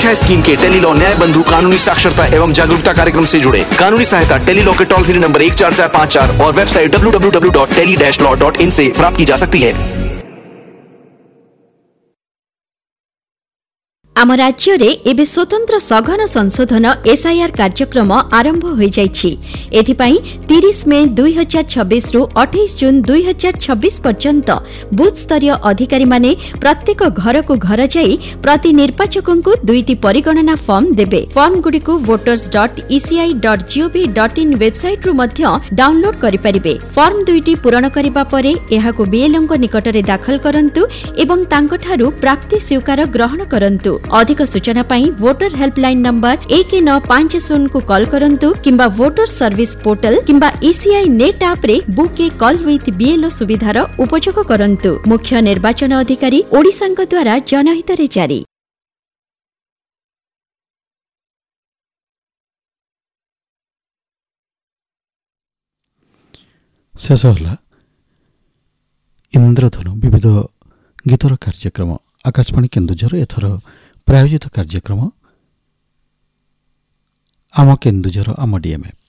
पेश है स्कीम के टेलीलॉ न्याय बंधु कानूनी साक्षरता एवं जागरूकता कार्यक्रम से जुड़े। कानूनी सहायता टेलीलॉ के टोल फ्री नंबर 14454 और वेबसाइट www.tele-law.in से प्राप्त की जा सकती है। आम राज्य रे एबे स्वतंत्र सघन संशोधन एसआईआर कार्यक्रम आरंभ हो जाइछि। एथिपाई 30 मे 2026 रु 28 जून 2026 पर्यंत बूथ स्तरीय अधिकारी माने प्रत्येक घर को घर जाई प्रति निर्वाचकों को 2टी परिगणना फॉर्म देबे। फॉर्म गुडी को voters.eci.gov.in वेबसाइट रु मध्य डाउनलोड करि परिबे। फॉर्म 2टी पूरण करिबा परे एहाको बीएलओ को निकट रे दाखल करंतु एवं तांको ठारू प्राप्ति स्वीकार ग्रहण करंतु। अधिक सूचना पाई वोटर हेल्पलाइन नंबर 1950 को कॉल करंतु किंबा वोटर सर्विस पोर्टल किंबा ईसीआई नेट ऐप रे book A call with BLO सुविधार उपयोग करंतु। मुख्य निर्वाचन अधिकारी ओडिशांक द्वारा जनहित रे जारी। शेष होला इंद्रधनु विविध गीतर कार्यक्रम आकाशवाणी केन्दुझर एथर प्रायोजित कार्यक्रम आम केन्दुझर आम डीएमए।